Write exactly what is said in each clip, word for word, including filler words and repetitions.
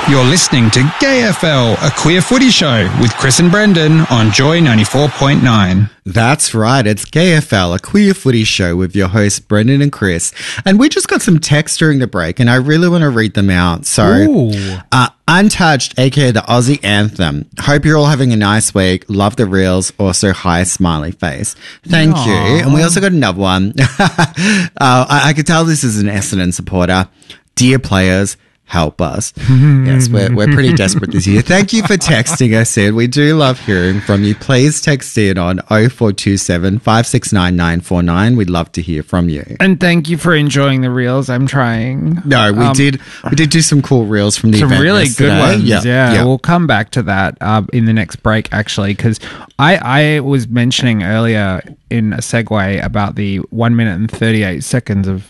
You're listening to Gay F L, a queer footy show with Chris and Brendan on Joy ninety-four point nine. That's right. It's Gay F L, a queer footy show with your hosts Brendan and Chris. And we just got some texts during the break and I really want to read them out. So, uh, Untouched, aka the Aussie Anthem. Hope you're all having a nice week. Love the reels. Also, hi, smiley face. Thank Aww. you. And we also got another one. uh, I, I could tell this is an Essendon supporter. Dear players, help us. Yes, we're, we're pretty desperate this year. Thank you for texting us in. We do love hearing from you. Please text in on oh four two seven, five six nine, nine four nine. We'd love to hear from you. And thank you for enjoying the reels. I'm trying. No, we um, did we did do some cool reels from the some event really yesterday. good ones. Yeah, yeah. yeah. We'll come back to that uh, in the next break, actually, because I, I was mentioning earlier in a segue about the one minute and thirty-eight seconds of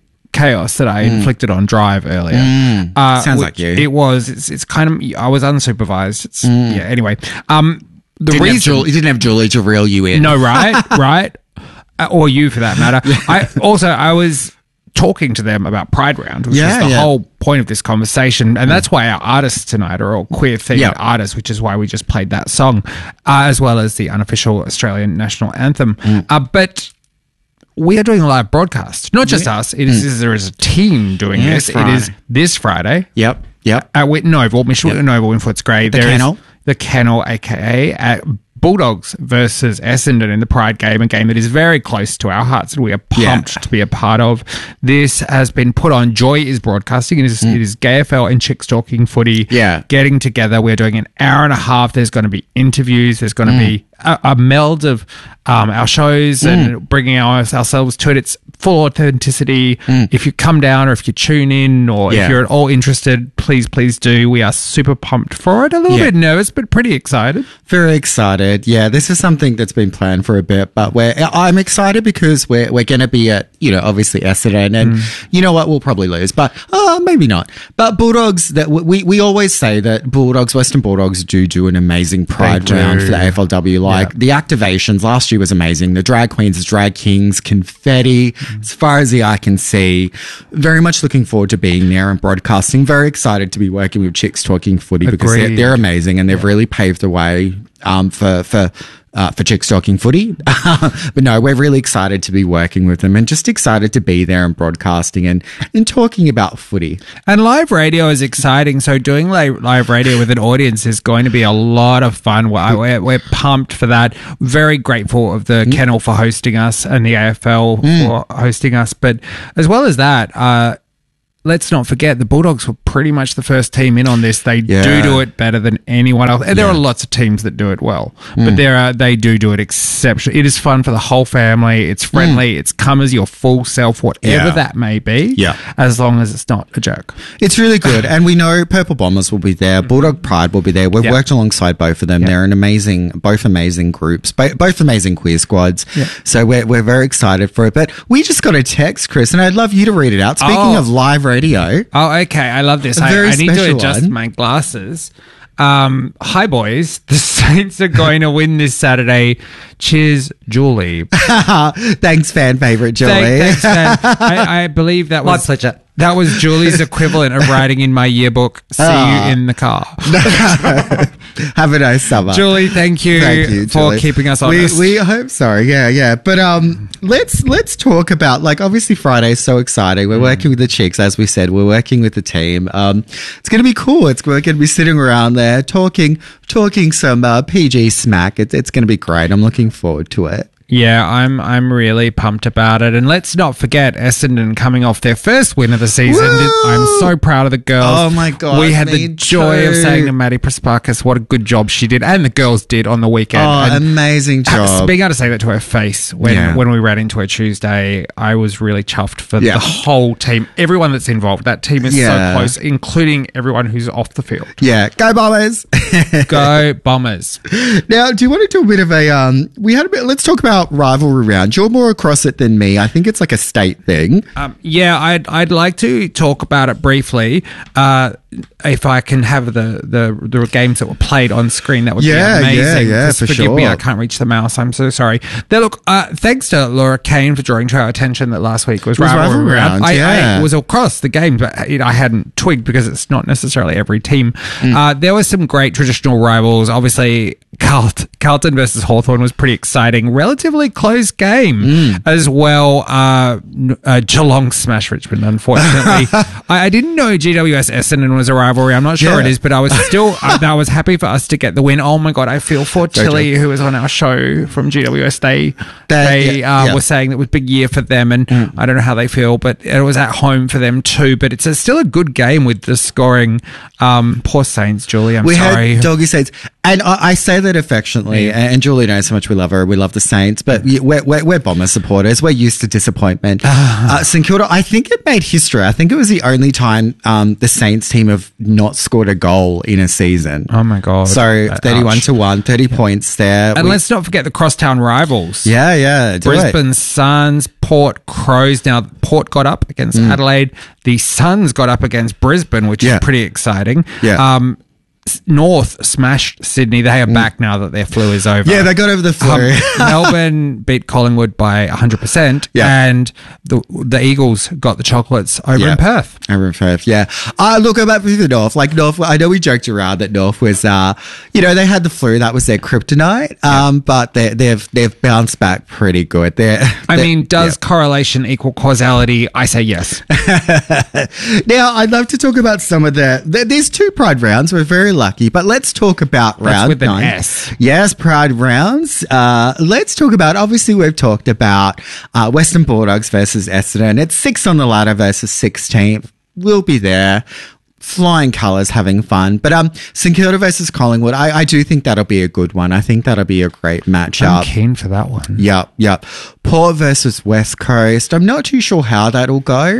chaos that I mm. inflicted on Drive earlier. Mm. Uh, Sounds like you. It was. It's, it's kind of. I was unsupervised. It's, mm. Yeah. Anyway, um, the didn't reason Julie, you didn't have Julie to reel you in. No, right, right, uh, or you for that matter. I also I was talking to them about Pride Round, which yeah, is the yeah. whole point of this conversation, and mm. that's why our artists tonight are all queer themed yep. artists, which is why we just played that song, uh, as well as the unofficial Australian national anthem. Mm. Uh, but we are doing a live broadcast. Not just yeah. us. It is, mm. there is a team doing yeah, this. It is this Friday. Yep. Yep. At Whitten Oval, Michelle yep. Oval in Footscray. The there Kennel. Is the Kennel, a k a at Bulldogs versus Essendon in the Pride game, a game that is very close to our hearts and we are pumped yeah. to be a part of. This has been put on. Joy is broadcasting. It is, mm. it is Gay F L and Chicks Talking Footy yeah. getting together. We're doing an hour and a half. There's going to be interviews. There's going to mm. be a, a meld of um, our shows mm. and bringing our, ourselves to it. It's full authenticity. Mm. If you come down or if you tune in or yeah. if you're at all interested, please, please do. We are super pumped for it. A little yeah. bit nervous, but pretty excited. Very excited. Yeah, this is something that's been planned for a bit, but we're I'm excited because we're we're going to be at, you know, obviously Essendon, and mm. you know what, we'll probably lose, but uh, maybe not. But Bulldogs, that we we always say that Bulldogs, Western Bulldogs, do do an amazing Pride round for the A F L W. Like yeah. the activations last year was amazing. The drag queens, drag kings, confetti, mm. as far as the eye can see. Very much looking forward to being there and broadcasting. Very excited to be working with Chicks Talking Footy. Agreed. Because they're, they're amazing and they've yeah. really paved the way um, for for. Uh, for Chicks Talking Footy. But no, we're really excited to be working with them and just excited to be there and broadcasting and, and talking about footy. And live radio is exciting. So doing live, live radio with an audience is going to be a lot of fun. We're, we're pumped for that. Very grateful of the mm. Kennel for hosting us and the A F L mm. for hosting us. But as well as that, uh, let's not forget the Bulldogs were pretty much the first team in on this. They yeah. do do it better than anyone else. And there yeah. are lots of teams that do it well, mm. but there are they do do it exceptionally. It is fun for the whole family. It's friendly. Mm. It's come as your full self, whatever yeah. that may be. Yeah, as long as it's not a joke. It's really good, and we know Purple Bombers will be there. Bulldog Pride will be there. We've yep. worked alongside both of them. Yep. They're an amazing, both amazing groups, both amazing queer squads. Yep. So we're we're very excited for it. But we just got a text, Chris, and I'd love you to read it out. Speaking oh. of live radio. Oh, okay. I love this. I, I need to adjust one. my glasses. Um, hi, boys. The Saints are going to win this Saturday. Cheers, Julie. Thanks, fan favourite Julie. Thank, thanks, fan. I, I believe that was... My pleasure. That was Julie's equivalent of writing in my yearbook, see oh. you in the car. Have a nice summer. Julie, thank you, thank you for Julie. keeping us honest. We, we hope so, yeah, yeah. But um, let's let's talk about, like, obviously Friday is so exciting. We're mm. working with the Chicks, as we said. We're working with the team. Um, it's going to be cool. It's We're going to be sitting around there talking talking some uh, P G smack. It's, it's going to be great. I'm looking forward to it. Yeah, I'm I'm really pumped about it. And let's not forget Essendon coming off their first win of the season. Woo! I'm so proud of the girls. Oh, my God. We had the joy too. of saying to Maddie Prasparkas what a good job she did. And the girls did on the weekend. Oh, and amazing job. Being able to say that to her face when, yeah. when we ran into her Tuesday, I was really chuffed for yeah. the whole team. Everyone that's involved. That team is yeah. so close, including everyone who's off the field. Yeah. Go Bombers. Go Bombers. Now, do you want to do a bit of a... Um, we had a bit... Let's talk about about rivalry round. You're more across it than me. I think it's like a state thing. Um, yeah, I'd I'd like to talk about it briefly. Uh, if I can have the, the the games that were played on screen, that would Yeah, be amazing. yeah, yeah, Just for forgive me, sure. I can't reach the mouse. I'm so sorry. Now, look, uh, thanks to Laura Kane for drawing to our attention that last week was, Was rivalry rivalry round. round, I, yeah. I was across the game, but you know, I hadn't twigged because it's not necessarily every team. Mm. Uh, there were some great traditional rivals. Obviously, Carlton, Carlton versus Hawthorn was pretty exciting. Relatively close game Mm. as well. Uh, n- uh, Geelong smashed Richmond, unfortunately. I, I didn't know G W S Essendon was a rivalry. I'm not sure Yeah. it is, but I was still I, I was happy for us to get the win. Oh my god, I feel for Very Tilly, true. who was on our show from G W S. They That- they yeah, uh, yeah. were saying that it was a big year for them, and I don't know how they feel, but it was at home for them too. But it's a, still a good game with the scoring. Um, poor Saints, Julie. I'm We sorry. had Doggy Saints. And I, I say that affectionately, and, and Julie knows how much we love her. We love the Saints, but we- we're, we're, we're Bomber supporters. We're used to disappointment. uh, St Kilda, I think it made history. I think it was the only time um, the Saints team have not scored a goal in a season. Oh my god. So Uh, thirty-one ouch. to one, thirty points there. And We- let's not forget the crosstown rivals. yeah, yeah. Do it. Brisbane Suns, Port Crows. Now, Port got up against Adelaide. The Suns got up against Brisbane, which Mm. Yeah. is pretty exciting. Yeah. Um, S- North smashed Sydney. They are back now that their flu is over. Mm. Yeah, they got over the flu. Um, Melbourne beat Collingwood by one hundred percent. Yeah. And the the Eagles got the chocolates over Yeah. in Perth. Over in Perth, yeah. Uh, look, about the North. Like, North, I know we joked around that North was, uh, you know, they had the flu. That was their kryptonite. Um, But they, they've they've bounced back pretty good. They're, I they're- mean, does correlation equal causality? I say yes. Now, I'd love to talk about some of the, the. There's two Pride rounds. We're very lucky, but let's talk about That's round with an nine. S. Yes, Pride rounds. Uh, let's talk about. Obviously, we've talked about uh, Western Bulldogs versus Essendon. It's six on the ladder versus sixteen. We'll be there. Flying colours, having fun. But um, St Kilda versus Collingwood, I, I do think that'll be a good one. I think that'll be a great matchup. I'm keen for that one. Yep, yep. Port versus West Coast. I'm not too sure how that'll go.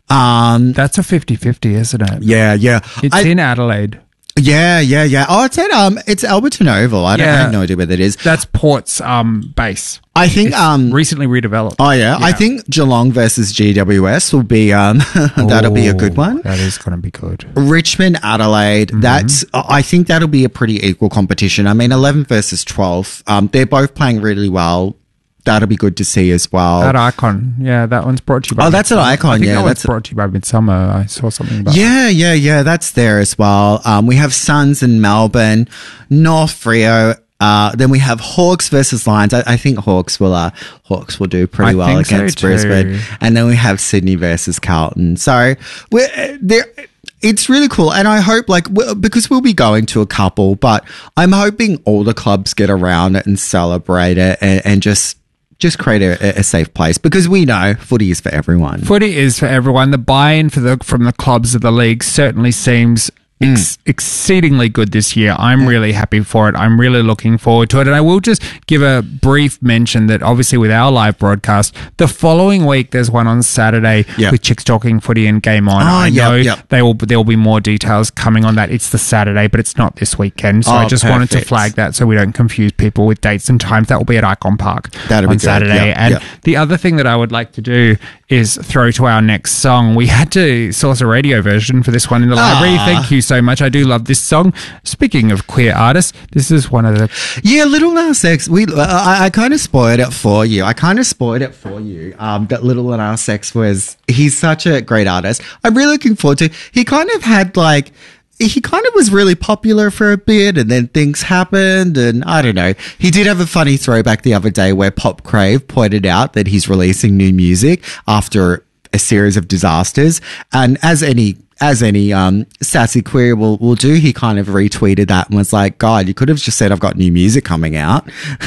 Um, That's a fifty-fifty, isn't it? yeah, yeah. It's I- in Adelaide. yeah, yeah, yeah. Oh, it's at um, it's Alberton Oval. I don't I Yeah. have no idea where that is. That's Port's um, base. I think um, Recently redeveloped. oh yeah, I think Geelong versus G W S will be um, that'll be a good Oh, one. That is going to be good. Richmond, Adelaide. Mm-hmm. That's. I think that'll be a pretty equal competition. I mean, eleven versus twelve. Um, they're both playing really well. That'll be good to see as well. That Icon. Yeah, that one's brought to you by Oh, that's an Midsummer. Icon, I think yeah, that that's- one's brought to you by Midsummer. I saw something about Yeah, yeah, yeah. That's there as well. Um, we have Suns in Melbourne, North Freo. Uh, then we have Hawks versus Lions. I, I think Hawks will uh, Hawks will do pretty I well think so against too. Brisbane. And then we have Sydney versus Carlton. So we're uh, there. It's really cool, and I hope like we because we'll be going to a couple, but I'm hoping all the clubs get around it and celebrate it, and, and just just create a, a safe place because we know footy is for everyone. Footy is for everyone. The buy-in for the from the clubs of the league certainly seems ex- exceedingly good this year. I'm really happy for it. I'm really looking forward to it. And I will just give a brief mention that obviously with our live broadcast, the following week there's one on Saturday Yep. with Chicks Talking Footy and Game On. Oh, I yep, know yep. they will there will be more details coming on that. It's the Saturday, but it's not this weekend. So Oh, I just wanted to perfect. flag that so we don't confuse people with dates and times. That will be at Icon Park That'll be on good. Saturday. Yep, and yep. the other thing that I would like to do is throw to our next song. We had to source a radio version for this one in the library. Ah. Thank you so much. I do love this song. Speaking of queer artists, this is one of the... Yeah, Little Nas X. We, uh, I, I kind of spoiled it for you. I kind of spoiled it for you. Um, that Little Nas X was. He's such a great artist. I'm really looking forward to. He kind of had like. He kind of was really popular for a bit, and then things happened, and I don't know. He did have a funny throwback the other day where Pop Crave pointed out that he's releasing new music after a series of disasters, and as any. As any um, sassy queer will, will do, he kind of retweeted that and was like, God, you could have just said I've got new music coming out.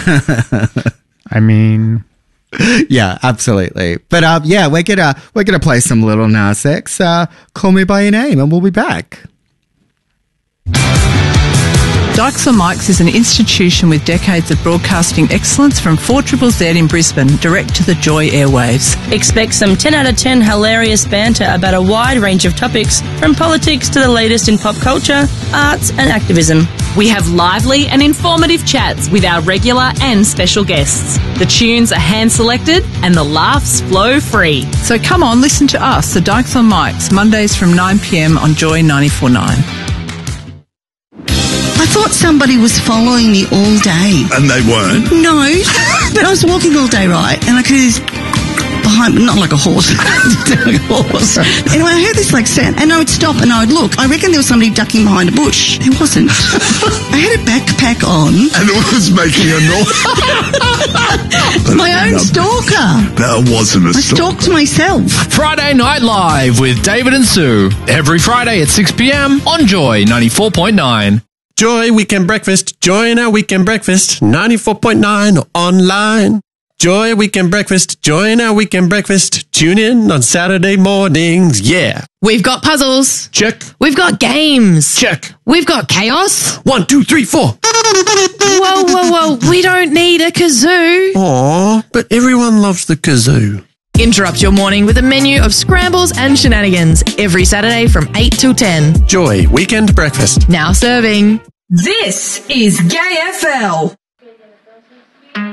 I mean... Yeah, absolutely. But um, yeah, we're gonna we're gonna play some Little Nas X. Uh, Call Me by Your Name, and we'll be back. Dykes on Mics is an institution with decades of broadcasting excellence from four Z Z Z in Brisbane, direct to the Joy airwaves. Expect some ten out of ten hilarious banter about a wide range of topics, from politics to the latest in pop culture, arts and activism. We have lively and informative chats with our regular and special guests. The tunes are hand-selected and the laughs flow free. So come on, listen to us, the Dykes on Mics, Mondays from nine p m on Joy ninety-four point nine. I thought somebody was following me all day. And they weren't? No, but I was walking all day, right? And I could hear this behind, not like a horse, like a horse. Anyway, I heard this like sound, and I would stop and I would look. I reckon there was somebody ducking behind a bush. It wasn't. I had a backpack on. And it was making a noise. My own stalker. That wasn't a I stalker. stalked myself. Friday Night Live with David and Sue. Every Friday at six p m on Joy ninety-four point nine. Joy Weekend Breakfast. Join our Weekend Breakfast. ninety-four point nine online. Joy Weekend Breakfast. Join our Weekend Breakfast. Tune in on Saturday mornings. Yeah. We've got puzzles. Check. We've got games. Check. We've got chaos. One, two, three, four. Whoa, whoa, whoa. We don't need a kazoo. Aw, but everyone loves the kazoo. Interrupt your morning with a menu of scrambles and shenanigans every Saturday from eight till ten. Joy Weekend Breakfast. Now serving. This is Gay F L.